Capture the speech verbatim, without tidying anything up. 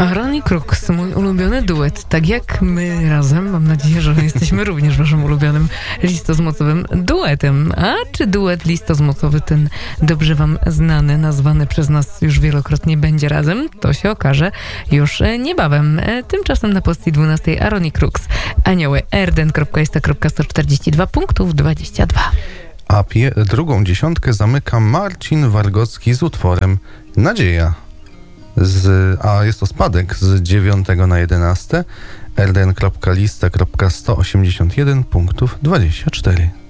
Aaron Crooks, mój ulubiony duet, tak jak my razem. Mam nadzieję, że jesteśmy również waszym ulubionym listozmocowym duetem. A czy duet listozmocowy, ten dobrze wam znany, nazwany przez nas już wielokrotnie, będzie razem? To się okaże już niebawem. Tymczasem na pozycji dwunastej Aaron Crooks, Anioły, erden kropka jest kropka sto czterdzieści dwa punktów dwadzieścia dwa. A pie- drugą dziesiątkę zamyka Marcin Wargocki z utworem Nadzieja. Z, a jest to spadek z dziewiątego na jedenaste. erden kropka lista kropka sto osiemdziesiąt jeden punktów dwadzieścia cztery.